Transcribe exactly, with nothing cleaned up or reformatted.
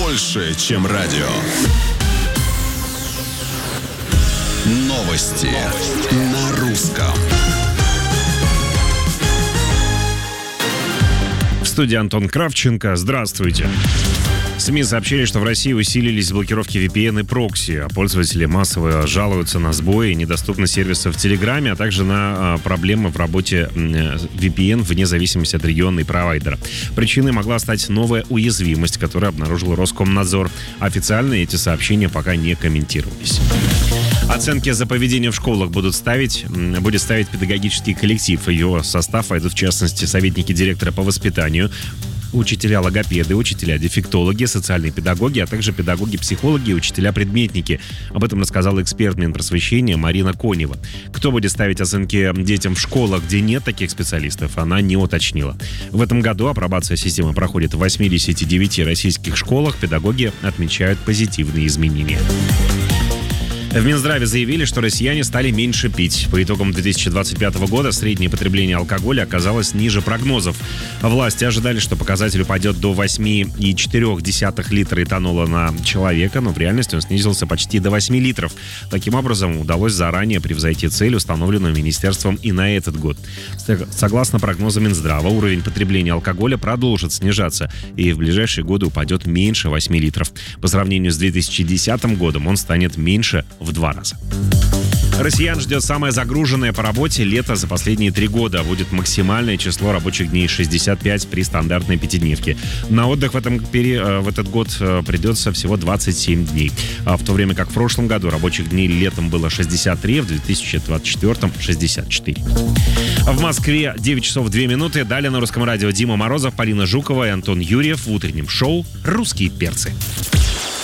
больше, чем радио. Новости, Новости. На русском. В студии Антон Кравченко. Здравствуйте. СМИ сообщили, что в России усилились блокировки ви пи эн и прокси, а пользователи массово жалуются на сбои и недоступность сервисов в Телеграме, а также на а, проблемы в работе ви пи эн вне зависимости от региона и провайдера. Причиной могла стать новая уязвимость, которую обнаружил Роскомнадзор. Официально эти сообщения пока не комментировались. Оценки за поведение в школах будут ставить, будет ставить педагогический коллектив. В его состав войдут, в частности, советники директора по воспитанию, учителя-логопеды, учителя-дефектологи, социальные педагоги, а также педагоги-психологи и учителя-предметники. Об этом рассказала эксперт Минпросвещения Марина Конева. Кто будет ставить оценки детям в школах, где нет таких специалистов, она не уточнила. В этом году апробация системы проходит в восьмидесяти девяти российских школах. Педагоги отмечают позитивные изменения. В Минздраве заявили, что россияне стали меньше пить. По итогам две тысячи двадцать пятого года среднее потребление алкоголя оказалось ниже прогнозов. Власти ожидали, что показатель упадет до восемь целых четыре десятых литра этанола на человека, но в реальности он снизился почти до восьми литров. Таким образом, удалось заранее превзойти цель, установленную министерством и на этот год. Согласно прогнозам Минздрава, уровень потребления алкоголя продолжит снижаться и в ближайшие годы упадет меньше восьми литров. По сравнению с две тысячи десятым годом он станет меньше в два раза. Россиян ждет самое загруженное по работе лето за последние три года. Будет максимальное число рабочих дней — шестьдесят пять при стандартной пятидневке. На отдых в, этом, в этот год придется всего двадцать семь дней. А в то время как в прошлом году рабочих дней летом было шестьдесят три, в две тысячи двадцать четвёртом — шестьдесят четыре. В Москве девять часов две минуты. Далее на Русском радио Дима Морозов, Полина Жукова и Антон Юрьев в утреннем шоу «Русские перцы».